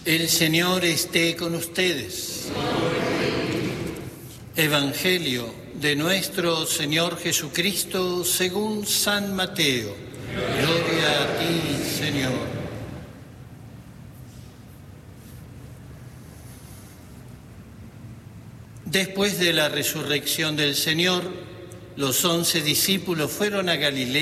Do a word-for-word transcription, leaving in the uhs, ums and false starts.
El Señor esté con ustedes. Evangelio de nuestro Señor Jesucristo según San Mateo. Gloria a ti, Señor. Después de la resurrección del Señor, los once discípulos fueron a Galilea